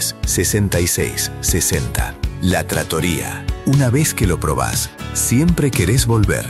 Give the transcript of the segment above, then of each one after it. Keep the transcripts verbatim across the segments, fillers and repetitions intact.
tres, sesenta y seis, sesenta. La Trattoria. Una vez que lo probás, siempre querés volver.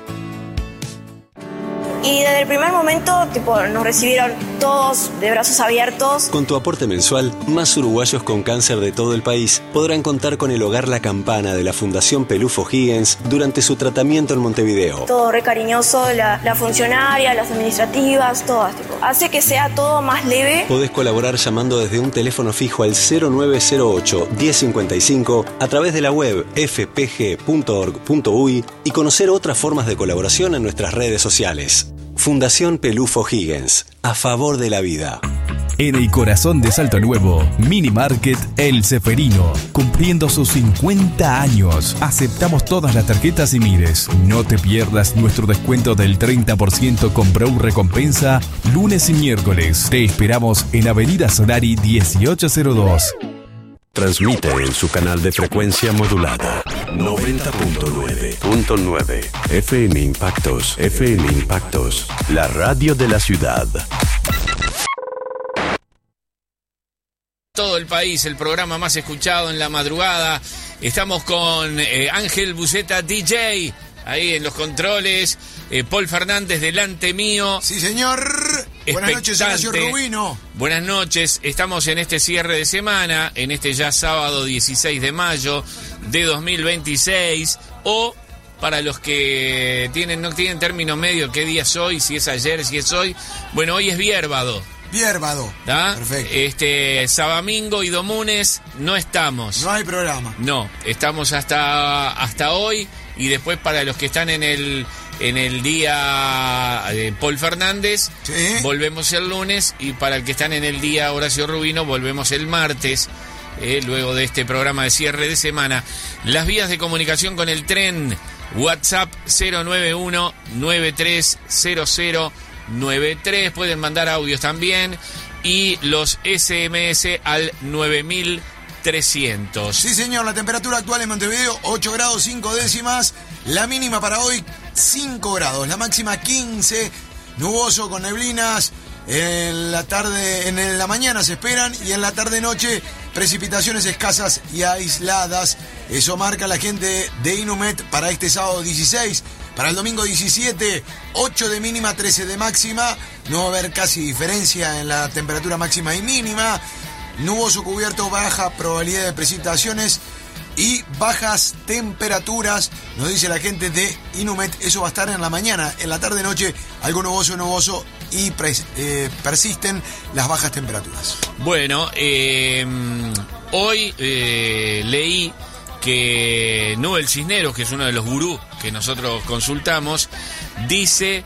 Y desde el primer momento, tipo, nos recibieron todos de brazos abiertos. Con tu aporte mensual, más uruguayos con cáncer de todo el país podrán contar con el Hogar La Campana de la Fundación Pelufo Higgins durante su tratamiento en Montevideo. Todo re cariñoso, la, la funcionaria, las administrativas, todas, tipo. Hace que sea todo más leve. Podés colaborar llamando desde un teléfono fijo al cero nueve cero ocho, diez cincuenta y cinco a través de la web f p g punto org punto u y y conocer otras formas de colaboración en nuestras redes sociales. Fundación Pelufo Higgins, a favor de la vida. En el corazón de Salto Nuevo, Mini Market El Ceferino, cumpliendo sus cincuenta años. Aceptamos todas las tarjetas y mires. No te pierdas nuestro descuento del treinta por ciento con Brown Recompensa, lunes y miércoles. Te esperamos en Avenida Solari dieciocho cero dos. Transmite en su canal de frecuencia modulada noventa punto nueve. F M Impactos, F M Impactos, la radio de la ciudad. Todo el país, el programa más escuchado en la madrugada. Estamos con eh, Ángel Buceta D J, ahí en los controles. Eh, Paul Fernández delante mío. Sí, señor. Buenas noches, Horacio Rubino. Buenas noches. Estamos en este cierre de semana, en este ya sábado dieciséis de mayo de dos mil veintiséis. O, para los que tienen no tienen término medio, ¿qué día es hoy? Si es ayer, si es hoy. Bueno, hoy es Viérbado. Viérbado. ¿Da? Perfecto. Este, Sabamingo y Domunes no estamos. No hay programa. No, estamos hasta, hasta hoy. Y después para los que están en el... En el día de Paul Fernández, sí, volvemos el lunes. Y para el que están en el día Horacio Rubino, volvemos el martes, eh, luego de este programa de cierre de semana. Las vías de comunicación con el tren: WhatsApp cero nueve uno, nueve tres cero cero nueve tres. Pueden mandar audios también. Y los S M S al nueve mil trescientos. Sí, señor, la temperatura actual en Montevideo, ocho grados cinco décimas. La mínima para hoy, cinco grados. La máxima, quince. Nuboso con neblinas. En la tarde, en la mañana se esperan. Y en la tarde-noche, precipitaciones escasas y aisladas. Eso marca la gente de Inumet para este sábado dieciséis. Para el domingo diecisiete, ocho de mínima, trece de máxima. No va a haber casi diferencia en la temperatura máxima y mínima. Nuboso cubierto, baja probabilidad de precipitaciones y bajas temperaturas, nos dice la gente de Inumet. Eso va a estar en la mañana. En la tarde-noche, algo nuboso, nuboso y pres, eh, persisten las bajas temperaturas. Bueno, eh, hoy eh, leí que Nubel Cisneros, que es uno de los gurús que nosotros consultamos, dice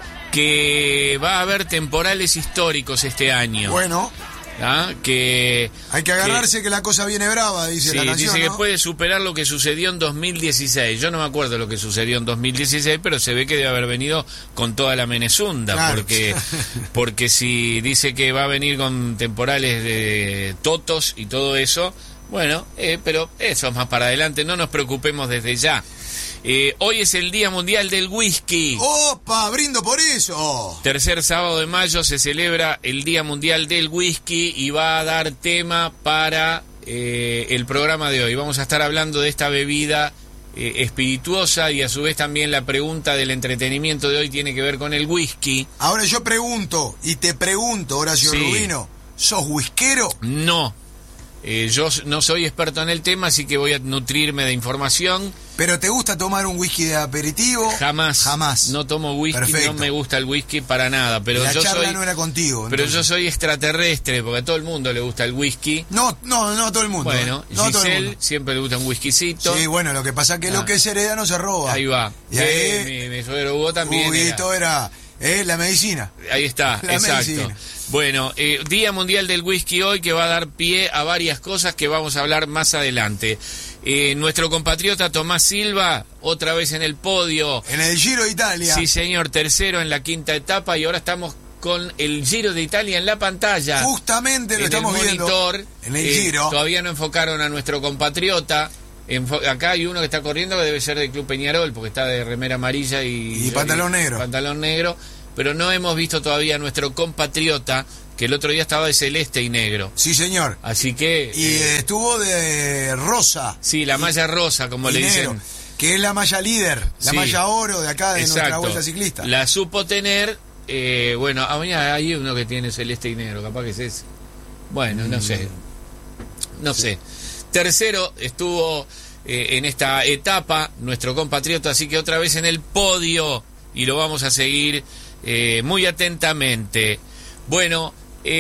que va a haber temporales históricos este año. Bueno. ¿Ah? Que hay que agarrarse que, que la cosa viene brava, dice, sí, la canción, dice, ¿no? Que puede superar lo que sucedió en dos mil dieciséis. Yo no me acuerdo lo que sucedió en dos mil dieciséis, pero se ve que debe haber venido con toda la menezunda, claro. porque porque si dice que va a venir con temporales de totos y todo eso, bueno, eh, pero eso es más para adelante, no nos preocupemos desde ya. Eh, hoy es el Día Mundial del Whisky. ¡Opa! ¡Brindo por eso! Tercer sábado de mayo se celebra el Día Mundial del Whisky y va a dar tema para eh, el programa de hoy. Vamos a estar hablando de esta bebida eh, espirituosa y a su vez también la pregunta del entretenimiento de hoy tiene que ver con el whisky. Ahora yo pregunto, y te pregunto, Horacio, sí. Rubino, ¿sos whiskero? No. Eh, yo no soy experto en el tema, así que voy a nutrirme de información. ¿Pero te gusta tomar un whisky de aperitivo? Jamás. Jamás. No tomo whisky, Perfecto. No me gusta el whisky para nada. Pero la yo charla soy, no era contigo. Pero entonces. yo soy extraterrestre, porque a todo el mundo le gusta el whisky. No, no, no a todo el mundo. Bueno, eh. no Giselle todo el mundo. siempre le gusta un whiskycito. Sí, bueno, lo que pasa es que ah. lo que se hereda no se roba. Ahí va. Y ahí, ahí, mi, mi suegro Hugo también. Huguito era, era eh, la medicina. Ahí está, la exacto. Medicina. Bueno, eh, Día Mundial del Whisky hoy, que va a dar pie a varias cosas que vamos a hablar más adelante. Eh, nuestro compatriota Tomás Silva, otra vez en el podio. En el Giro de Italia. Sí, señor, tercero en la quinta etapa y ahora estamos con el Giro de Italia en la pantalla. Justamente lo estamos viendo. Monitor, en el eh, Giro. Todavía no enfocaron a nuestro compatriota. Enfo- acá hay uno que está corriendo que debe ser del Club Peñarol, porque está de remera amarilla y, y pantalón y, negro. Pantalón negro. Pero no hemos visto todavía a nuestro compatriota que el otro día estaba de celeste y negro. Sí, señor. Así que... Y eh, estuvo de rosa. Sí, la malla rosa, como le negro, dicen. que es la malla líder, la Sí. malla oro de acá, de Exacto. nuestra vuelta ciclista. La supo tener, eh, bueno, ah, mira, hay uno que tiene celeste y negro, capaz que es ese. Bueno, no sé. No sé. Tercero estuvo eh, en esta etapa nuestro compatriota, así que otra vez en el podio, y lo vamos a seguir eh, muy atentamente. Bueno,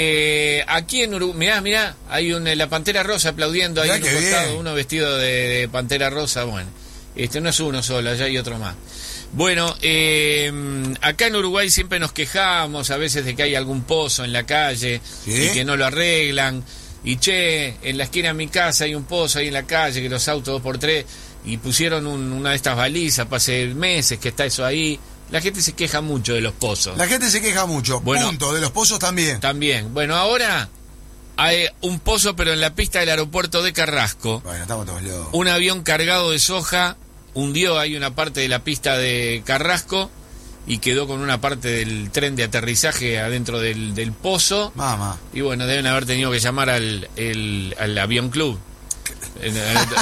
eh, aquí en Uruguay, mirá, mirá, hay un, la Pantera Rosa aplaudiendo ahí Mirá en un qué costado, bien. uno vestido de, de Pantera Rosa, bueno, este no es uno solo, allá hay otro más. Bueno, eh, acá en Uruguay siempre nos quejamos a veces de que hay algún pozo en la calle ¿Sí? y que no lo arreglan. Y che, en la esquina de mi casa hay un pozo ahí en la calle, que los autos dos por tres, y pusieron un- una de estas balizas, para hace meses que está eso ahí. La gente se queja mucho de los pozos. La gente se queja mucho. Bueno. Punto. De los pozos también. También. Bueno, ahora hay un pozo, pero en la pista del aeropuerto de Carrasco. Bueno, estamos todos locos. Un avión cargado de soja hundió ahí una parte de la pista de Carrasco y quedó con una parte del tren de aterrizaje adentro del, del pozo. Mamá. Y bueno, deben haber tenido que llamar al, el, al avión club. El, el-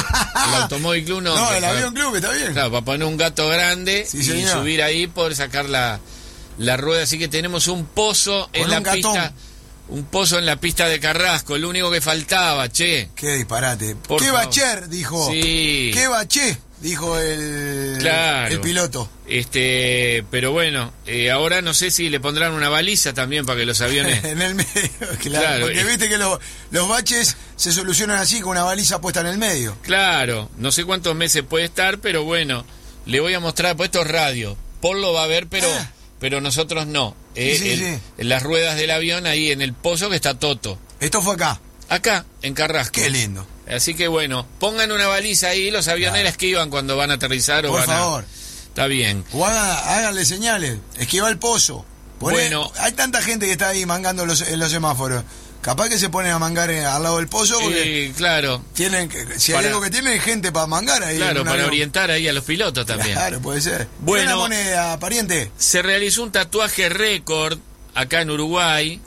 el automóvil club no. No, que el para- avión club está bien. Claro, para poner un gato grande Sí, y señor. subir ahí y poder sacar la, la rueda. Así que tenemos un pozo en Con la un gatón. pista. Un pozo en la pista de Carrasco, el único que faltaba, che. Qué disparate. Por ¿Qué favor. bacher? Dijo. Sí. ¿Qué baché? Dijo el, Claro. el piloto. Este, pero bueno, eh, ahora no sé si le pondrán una baliza también para que los aviones... En el medio, claro. Claro, porque eh. viste que lo- los baches se solucionan así, con una baliza puesta en el medio. Claro, no sé cuántos meses puede estar, pero bueno, le voy a mostrar, pues esto es radio. Paul lo va a ver, pero Ah. pero nosotros no. Eh, sí, el- sí. En las ruedas del avión, ahí en el pozo que está Toto. Esto fue acá. Acá, en Carrasco. Qué lindo. Así que bueno, pongan una baliza ahí los avioneros que iban cuando van a aterrizar o Por van a... favor. Está bien. O haga- háganle señales. Esquiva el pozo. Poné- Bueno. Hay tanta gente que está ahí mangando los, en los semáforos. Capaz que se ponen a mangar eh, al lado del pozo porque Eh, claro, tienen que, si hay para- algo que tienen es gente para mangar ahí. en claro, un para avión. orientar ahí a los pilotos también. Claro, puede ser. Bueno. Una moneda, pariente. Se realizó un tatuaje récord acá en Uruguay,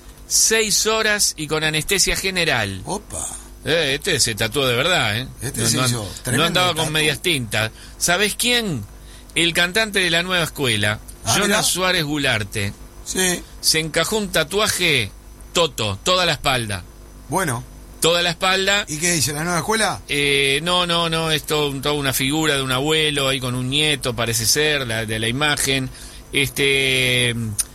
seis horas y con anestesia general. Opa. Eh, este se tatuó de verdad, ¿eh? Este no, se no- hizo no tremendo andaba tatu. con medias tintas. ¿Sabés quién? El cantante de la nueva escuela, Ah, Jonas mirá. Suárez Gularte. Sí. Se encajó un tatuaje Toto, toda la espalda. Bueno. Toda la espalda. ¿Y qué dice? ¿La nueva escuela? Eh, no, no, no, es todo, toda una figura de un abuelo ahí con un nieto, parece ser, la, de la imagen. Este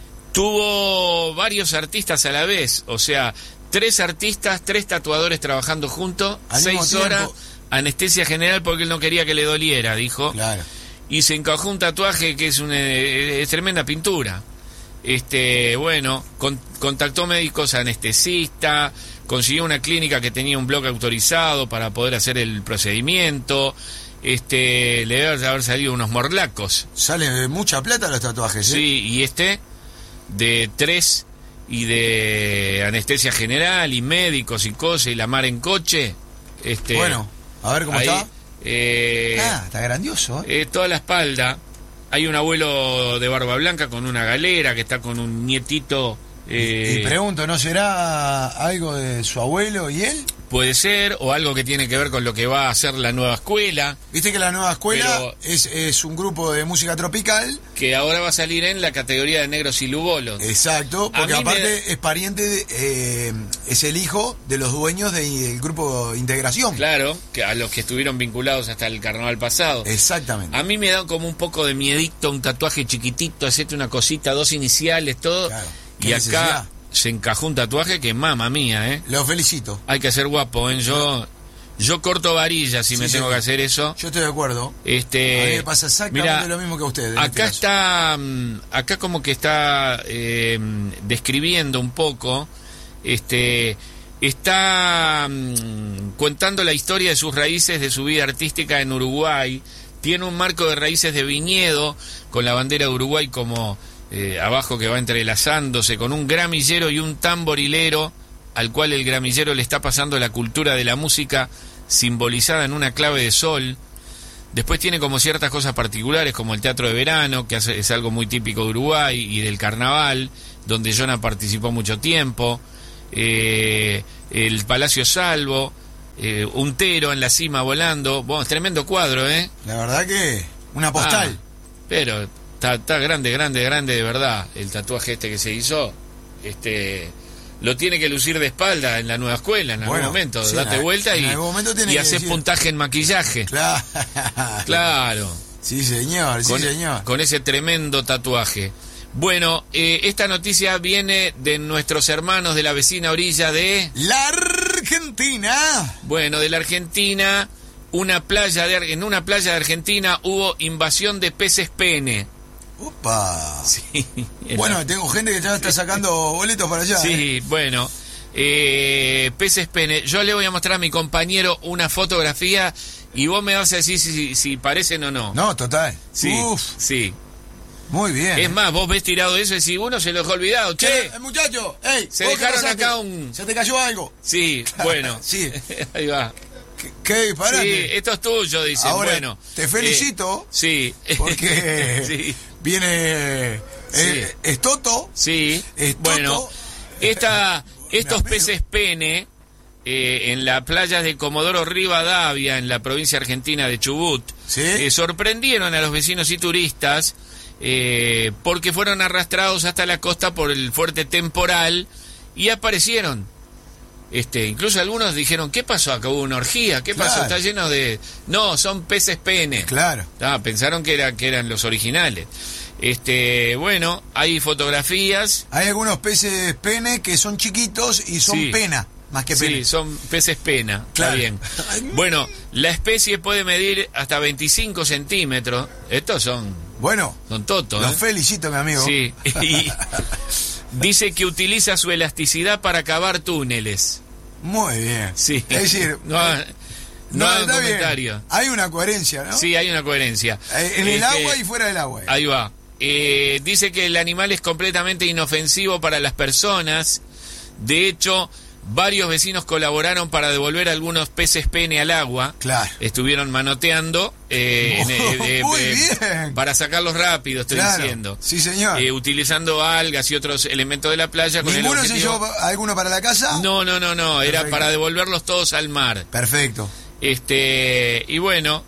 tuvo varios artistas a la vez, o sea, tres artistas, tres tatuadores trabajando juntos, Al seis mismo horas, tiempo. anestesia general porque él no quería que le doliera, dijo. Claro. Y se encajó un tatuaje que es una es tremenda pintura. Este, bueno, con- contactó médicos anestesistas, consiguió una clínica que tenía un bloque autorizado para poder hacer el procedimiento. Este, le debe haber salido unos morlacos. Sale de mucha plata los tatuajes, ¿eh? Sí, y este de tres y de anestesia general y médicos y cosas y la mar en coche. Este, Bueno, a ver cómo ahí, está. eh, Ah, está grandioso, ¿eh? eh, toda la espalda. Hay un abuelo de barba blanca con una galera que está con un nietito. eh, Y pregunto, ¿no será algo de su abuelo y él? puede ser, o algo que tiene que ver con lo que va a hacer la nueva escuela, Viste que la nueva escuela Pero- es, es un grupo de música tropical. que ahora va a salir en la categoría de negros y lugolos. Exacto, A porque mí aparte me- es pariente, de- eh, es el hijo de los dueños de- del grupo Integración. Claro, que a los que estuvieron vinculados hasta el carnaval pasado. Exactamente. A mí me da como un poco de miedito, un tatuaje chiquitito, hacerte una cosita, dos iniciales, todo. Claro. Y ¿Qué acá necesidad? se encajó un tatuaje que mamá mía, ¿eh? Los felicito. Hay que ser guapo, ¿eh? Yo, yo corto varillas si Sí, me sí. tengo que hacer eso. Yo estoy de acuerdo. Este, A mí me pasa exactamente mira, lo mismo que a ustedes. en Acá este caso. está, mm, acá como que está eh, describiendo un poco, este, está mm, contando la historia de sus raíces, de su vida artística en Uruguay. Tiene un marco de raíces de viñedo con la bandera de Uruguay como eh, abajo que va entrelazándose, con un gramillero y un tamborilero al cual el gramillero le está pasando la cultura de la música simbolizada en una clave de sol. Después tiene como ciertas cosas particulares, como el teatro de verano, que hace, es algo muy típico de Uruguay, y del carnaval, donde Jonah participó mucho tiempo. Eh, el Palacio Salvo, eh, un tero en la cima volando. Bueno, tremendo cuadro, ¿eh? La verdad que una postal. Ah, pero está, está grande, grande, grande de verdad. El tatuaje este que se hizo, este... lo tiene que lucir de espalda en la nueva escuela en algún bueno, momento, sí, date en vuelta en y, y haces decir... puntaje en maquillaje. Claro. Claro. Sí, señor, con, sí, señor. Con ese tremendo tatuaje. Bueno, eh, esta noticia viene de nuestros hermanos de la vecina orilla de... La Argentina. Bueno, de la Argentina, una playa de, en una playa de Argentina hubo invasión de peces pene. Opa. Sí. Bueno, la... tengo gente que ya está sacando boletos para allá. Sí, ¿eh? bueno. Eh, peces pene. Yo le voy a mostrar a mi compañero una fotografía y vos me vas a decir si, si, si parecen o no. No, total. Sí, Uf. sí. Muy bien. Es más, vos ves tirado eso y decís, uno se lo dejó olvidado. Che, che, muchacho, ey, se ¿vos dejaron qué pasaste? acá un... ¿Se te cayó algo? Sí, bueno. Sí. Ahí va. ¿Qué, qué disparate? Sí, esto es tuyo, dicen. Ahora, bueno. te felicito. Eh, sí. Porque sí. viene... Eh, Sí. Estoto. Sí. Estoto. Bueno, esta, estos peces pene eh, en las playas de Comodoro Rivadavia, en la provincia argentina de Chubut, ¿sí? eh, sorprendieron a los vecinos y turistas eh, porque fueron arrastrados hasta la costa por el fuerte temporal y aparecieron. Este, incluso algunos dijeron, ¿qué pasó acá? ¿Hubo una orgía? ¿Qué pasó? Claro. Está lleno de... No, son peces pene. Claro. Ah, pensaron que, era, que eran los originales. Este, bueno, hay fotografías. Hay algunos peces pene que son chiquitos y son Sí. pena, más que pene. Sí, son peces pena, Claro. está bien. Bueno, la especie puede medir hasta veinticinco centímetros. Estos son, Bueno, son totos. los ¿eh? felicito, mi amigo. Sí, y dice que utiliza su elasticidad para cavar túneles. Muy bien. Sí. Es decir, no, ha- no, hagan está bien. comentario. Hay una coherencia, ¿no? Sí, hay una coherencia. Eh, En el Este, agua y fuera del agua. Ahí va. Eh, dice que el animal es completamente inofensivo para las personas. De hecho, varios vecinos colaboraron para devolver algunos peces pene al agua. Claro. Estuvieron manoteando eh, en- eh, eh, Muy eh, bien. para sacarlos rápido, estoy Claro. diciendo. Sí, señor. Eh, utilizando algas y otros elementos de la playa. Con el ¿Ninguno se objetivo- llevó alguno para la casa? No, no, no, no. Era Perfecto. para devolverlos todos al mar. Perfecto. Este, y bueno,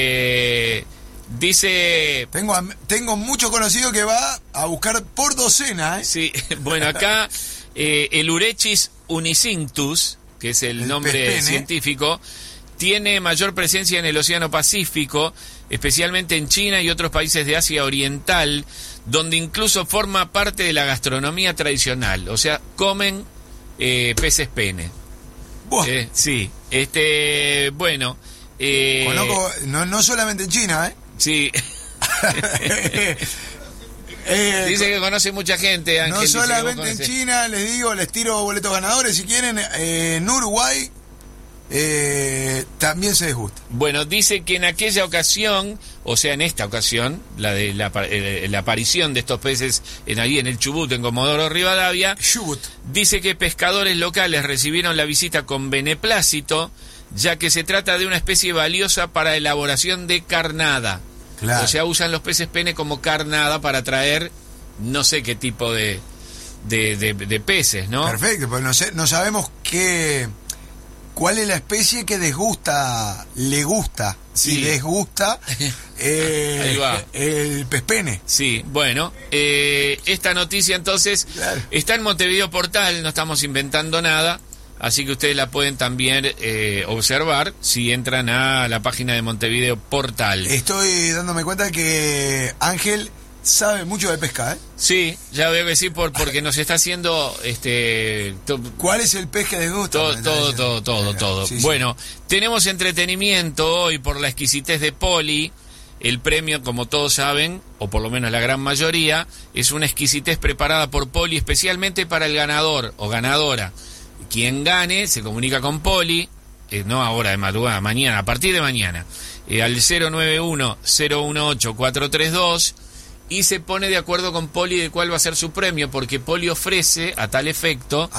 eh, dice... Tengo, am- tengo mucho conocido que va a buscar por docena, ¿eh? Sí, bueno, acá eh, el Urechis unicinctus, que es el, El nombre pez pene. científico, tiene mayor presencia en el Océano Pacífico, especialmente en China y otros países de Asia Oriental, donde incluso forma parte de la gastronomía tradicional. O sea, comen eh, peces pene. Buah. Eh, sí, este, bueno... Eh, Conozco, no, no solamente en China, ¿eh? sí, Eh, dice que conoce mucha gente, Ángel. no dice que vos solamente en conocés. China, les digo, les tiro boletos ganadores si quieren. Eh, en Uruguay eh, también se les gusta. Bueno, dice que en aquella ocasión, o sea, en esta ocasión, la de la, apa- eh, la aparición de estos peces en ahí en el Chubut, en Comodoro Rivadavia, Chubut. dice que pescadores locales recibieron la visita con beneplácito, ya que se trata de una especie valiosa para elaboración de carnada. Claro. O sea, usan los peces pene como carnada para traer no sé qué tipo de, de, de- de peces, ¿no? Perfecto, pues no, sé, no sabemos qué, cuál es la especie que desgusta, le gusta, Sí. si desgusta eh, Ahí va. el pez pene. Sí, bueno, eh, esta noticia entonces Claro. está en Montevideo Portal, no estamos inventando nada, así que ustedes la pueden también eh, observar si entran a la página de Montevideo Portal. Estoy dándome cuenta que Ángel sabe mucho de pesca, ¿eh? Sí, ya veo que sí, por, porque nos está haciendo este to- ¿Cuál es el pez que desgusta? todo, Me está todo, diciendo. todo, todo, Claro, todo. sí, sí. Bueno, tenemos entretenimiento hoy por la exquisitez de Poli. El premio, como todos saben, o por lo menos la gran mayoría, es una exquisitez preparada por Poli especialmente para el ganador o ganadora. Quien gane se comunica con Poli, eh, no ahora de madrugada, mañana, a partir de mañana, eh, al cero nueve uno, cero uno ocho, cuatro tres dos y se pone de acuerdo con Poli de cuál va a ser su premio, porque Poli ofrece, a tal efecto, Ajá.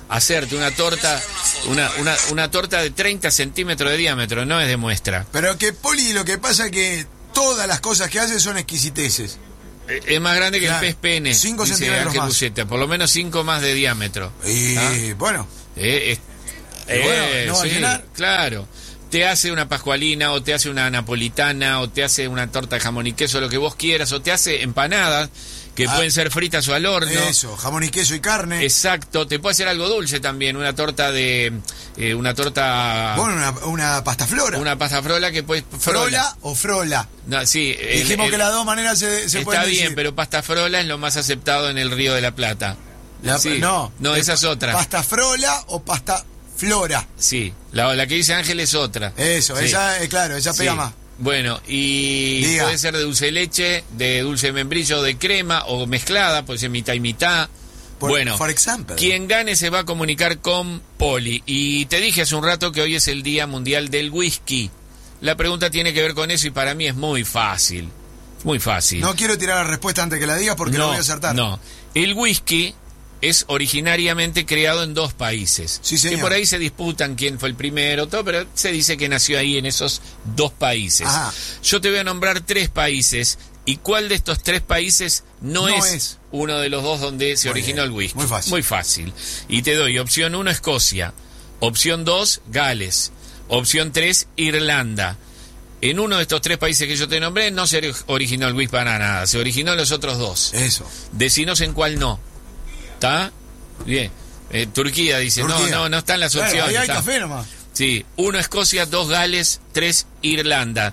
hacerte una torta, una, una, una torta de treinta centímetros de diámetro, no es de muestra. Pero que Poli, lo que pasa es que todas las cosas que hace son exquisiteces. Es más grande que claro, el pez pene. cinco dice centímetros Ángel más. Buceta, por lo menos cinco más de diámetro. Y ¿Ah? bueno. Eh, es- Y bueno, eh, ¿no va a sí, llenar? claro. Te hace una pascualina, o te hace una napolitana, o te hace una torta de jamón y queso, lo que vos quieras, o te hace empanadas, que Ah, pueden ser fritas o al horno. Eso, jamón y queso y carne. Exacto, te puede hacer algo dulce también, una torta de... eh, una torta... Bueno, una, una pasta flora. Una pasta frola que puedes... ¿Frola o frola? No, sí. el- Dijimos el- que las dos maneras se, se Está pueden bien, decir. pero pasta frola es lo más aceptado en el Río de la Plata. La- Sí. No, No, eh, esa es otra. ¿Pasta frola o pasta flora? Sí, la, la que dice Ángel es otra. Eso, Sí. esa, eh, claro, esa pega Sí. más. Bueno, y Diga. puede ser de dulce de leche, de dulce de membrillo, de crema o mezclada, puede ser mitad y mitad. Por, bueno, for example. quien gane se va a comunicar con Poli. Y te dije hace un rato que hoy es el Día Mundial del Whisky. La pregunta tiene que ver con eso y para mí es muy fácil. Muy fácil. No quiero tirar la respuesta antes que la digas porque no, voy a acertar. No, el whisky es originariamente creado en dos países. Sí, señor. Que por ahí se disputan quién fue el primero, todo, pero se dice que nació ahí en esos dos países. Ajá. Yo te voy a nombrar tres países. ¿Y cuál de estos tres países no, No es, es. uno de los dos donde se Muy originó bien, el whisky? muy fácil. Muy fácil. Y te doy opción uno, Escocia. Opción dos, Gales. Opción tres, Irlanda. En uno de estos tres países que yo te nombré no se originó el whisky para nada. Se originó en los otros dos. Eso. Decinos en cuál no. ¿Está? Bien. Eh, Turquía dice, Turquía. no, no, no están las Claro, opciones. ahí hay está. café nomás. Sí, uno Escocia, dos Gales, tres Irlanda.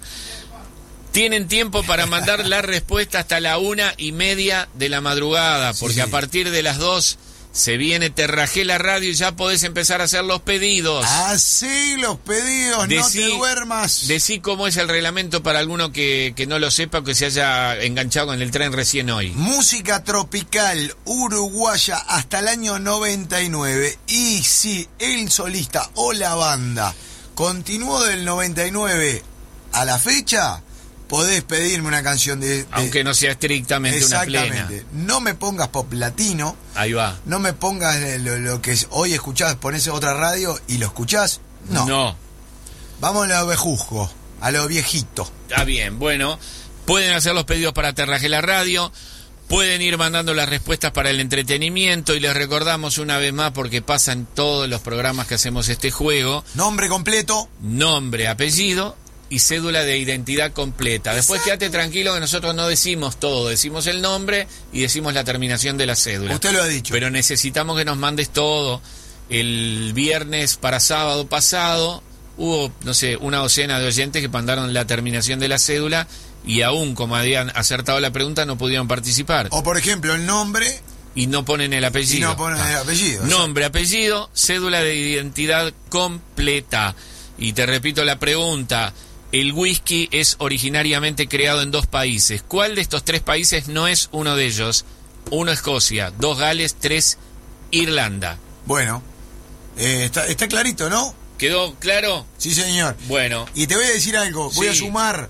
Tienen tiempo para mandar la respuesta hasta la una y media de la madrugada, Sí, porque sí. a partir de las dos se viene Te Rajé la Radio y ya podés empezar a hacer los pedidos. Así los pedidos, no Decí- te duermas. Decí cómo es el reglamento para alguno que, que no lo sepa o que se haya enganchado con el tren recién hoy. Música tropical uruguaya hasta el año noventa y nueve. Y si el solista o la banda continuó del noventa y nueve a la fecha, podés pedirme una canción de... de- Aunque no sea estrictamente una plena. Exactamente. No me pongas pop latino, Ahí va. no me pongas eh, lo, lo que es- hoy escuchás, ponés otra radio y lo escuchás. No. No. Vamos a lo vejuzgo, a lo viejito. Está bien, bueno, pueden hacer los pedidos para Te Rajé la Radio, pueden ir mandando las respuestas para el entretenimiento y les recordamos una vez más, porque pasan todos los programas que hacemos este juego, Nombre completo. nombre, apellido y cédula de identidad completa. Después quédate tranquilo que nosotros no decimos todo, decimos el nombre y decimos la terminación de la cédula. Usted lo ha dicho. Pero necesitamos que nos mandes todo. El viernes para sábado pasado hubo, no sé, una docena de oyentes que mandaron la terminación de la cédula y aún como habían acertado la pregunta no pudieron participar. O por ejemplo el nombre Y no ponen el apellido. y no ponen el apellido. Nombre, apellido, cédula de identidad completa. Y te repito la pregunta. El whisky es originariamente creado en dos países. ¿Cuál de estos tres países no es uno de ellos? Uno Escocia, dos Gales, tres Irlanda. Bueno, eh, está, está clarito, ¿no? ¿Quedó claro? Sí, señor. Bueno, Y te voy a decir algo, voy Sí. a sumar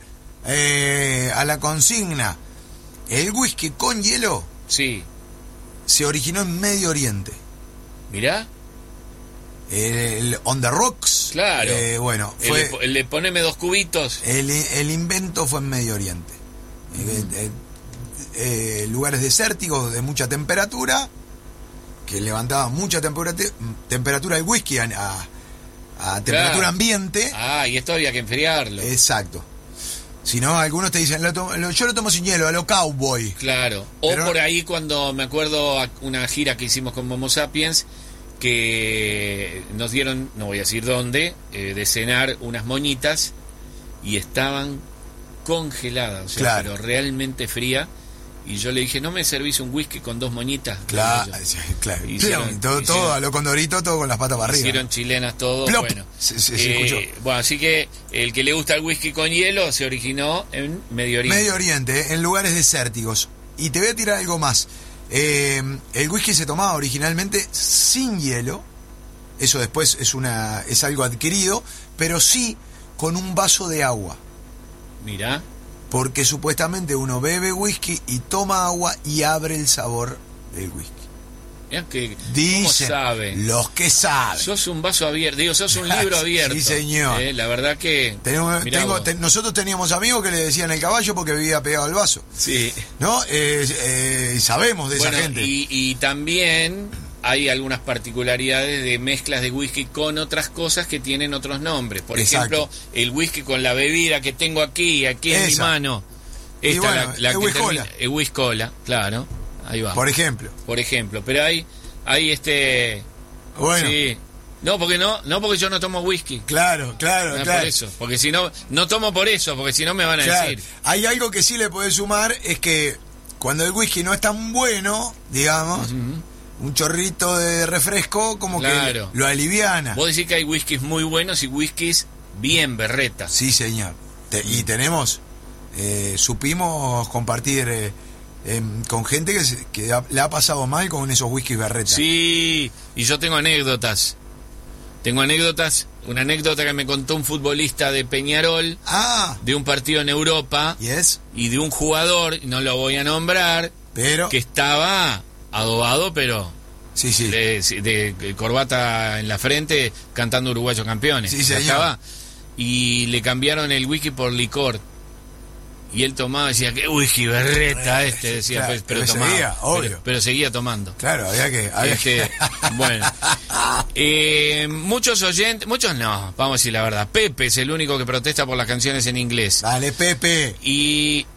eh, a la consigna. El whisky con hielo sí. se originó en Medio Oriente. Mirá, El On the Rocks. claro. eh, bueno, El fue, le po- el le poneme dos cubitos. el, el invento fue en Medio Oriente. Eh, eh, eh, lugares desérticos de mucha temperatura, que levantaban mucha temperatura, temperatura del whisky a, a- a temperatura Claro. ambiente. Ah, y esto había que enfriarlo. Exacto. Si no, algunos te dicen, "Lo tomo- lo- yo lo tomo sin hielo, a lo cowboy. Claro. O Pero- por ahí cuando me acuerdo a una gira que hicimos con Momo Sapiens, que nos dieron, no voy a decir dónde, eh, de cenar unas moñitas y estaban congeladas, o sea, Claro. pero realmente fría. Y yo le dije, ¿no me servís un whisky con dos moñitas? Claro, Ellos sí, claro. Hicieron- todo, todo hicieron- a lo condorito, todo con las patas para arriba. Hicieron chilenas todo, Plop. bueno. Se- se- se Eh, escuchó. bueno, así que el que le gusta el whisky con hielo se originó en Medio Oriente. Medio Oriente, eh, en lugares desérticos. Y te voy a tirar algo más. Eh, el whisky se tomaba originalmente sin hielo. Eso después es una es algo adquirido, pero sí con un vaso de agua. Mirá, Porque supuestamente uno bebe whisky y toma agua y abre el sabor del whisky. Mirá que, Dicen ¿cómo sabe? los que saben. Sos un vaso abierto, digo, sos un libro abierto. Sí, señor. Eh, la verdad que... Tenemos, mirá tengo, vos. te- nosotros teníamos amigos que le decían el caballo porque vivía pegado al vaso. Sí. ¿No? Eh, eh, y sabemos de Bueno, esa gente. y, y también hay algunas particularidades de mezclas de whisky con otras cosas que tienen otros nombres. Por Exacto. ejemplo, el whisky con la bebida que tengo aquí, aquí en mi Esa. mano. Y Esta, bueno, la, la el que whisky termina- cola. el whisky cola, claro. Ahí va. Por ejemplo. Por ejemplo. Pero hay, hay este... Bueno. Sí. No, porque no, no porque yo no tomo whisky. Claro, claro, No, claro. por eso, porque si no, no tomo por eso, porque si no me van a Claro. decir. Hay algo que sí le podés sumar, es que cuando el whisky no es tan bueno, digamos, un chorrito de refresco como Claro. que lo aliviana. Vos decís que hay whiskies muy buenos y whiskies bien berretas. Sí, señor. Te- y tenemos, eh, supimos compartir eh, em, con gente que, se- que ha- le ha pasado mal con esos whiskies berretas. Sí, y yo tengo anécdotas. Tengo anécdotas, una anécdota que me contó un futbolista de Peñarol, Ah, de un partido en Europa, yes, y de un jugador, no lo voy a nombrar, pero... que estaba adobado, pero Sí, sí. de, de corbata en la frente, cantando Uruguayos Campeones. Sí, señor. Estaba, y le cambiaron el whisky por licor. Y él tomaba, decía, qué whisky berreta este, decía, Claro, pues, pero, pero tomaba. seguía, obvio. Pero, pero seguía tomando. Claro, había que... Había Este, que... bueno, eh, muchos oyentes, muchos no, vamos a decir la verdad. Pepe es el único que protesta por las canciones en inglés. Dale, Pepe. Y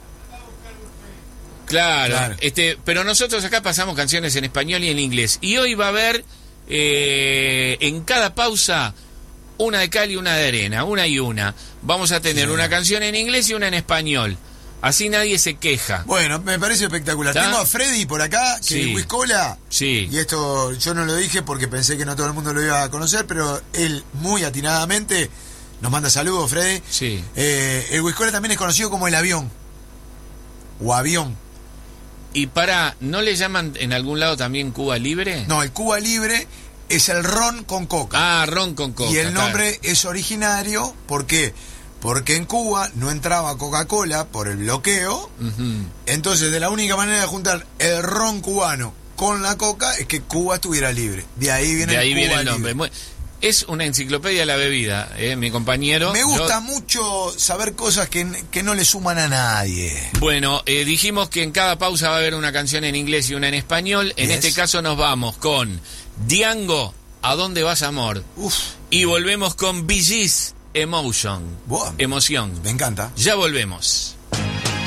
claro, Claro. este, pero nosotros acá pasamos canciones en español y en inglés. Y hoy va a haber eh, en cada pausa una de cal y una de arena, una y una. Vamos a tener Sí. una canción en inglés y una en español. Así nadie se queja. Bueno, me parece espectacular. ¿Está? Tengo a Freddy por acá, que Sí. es Whiskola. Sí. Y esto yo no lo dije porque pensé que no todo el mundo lo iba a conocer, pero él muy atinadamente nos manda saludos, Freddy. Sí. Eh, el Whiskola también es conocido como el avión. O avión. Y para, ¿no le llaman en algún lado también Cuba Libre? No, el Cuba Libre es el ron con coca. Ah, ron con coca. y el claro. nombre es originario, ¿por qué? Porque en Cuba no entraba Coca-Cola por el bloqueo. Ujú. Entonces, de la única manera de juntar el ron cubano con la coca es que Cuba estuviera libre. De ahí viene De ahí el viene Cuba el nombre. Libre. Muy- Es una enciclopedia de la bebida, ¿eh? Mi compañero. Me yo- gusta mucho saber cosas que, que no le suman a nadie. Bueno, eh, dijimos que en cada pausa va a haber una canción en inglés y una en español. En Yes. este caso nos vamos con Diango, ¿A dónde vas, amor? Uf, Y volvemos con Bee Gees, Emotion. Buah. Emoción. me encanta. Ya volvemos.